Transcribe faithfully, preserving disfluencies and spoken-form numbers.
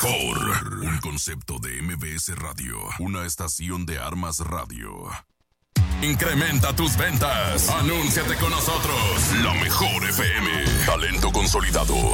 mejor. Un concepto de M B S Radio, una estación de Armas Radio. Incrementa tus ventas. Anúnciate con nosotros. La mejor F M. Talento consolidado.